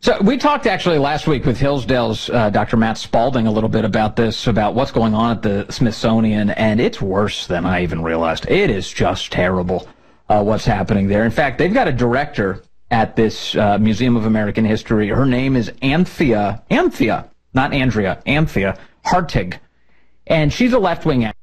So we talked actually last week with Hillsdale's Dr. Matt Spalding a little bit about this, about what's going on at the Smithsonian, and it's worse than I even realized. It is just terrible what's happening there. In fact, they've got a director at this Museum of American History. Her name is Anthea, not Andrea, Anthea Hartig, and she's a left-wing activist.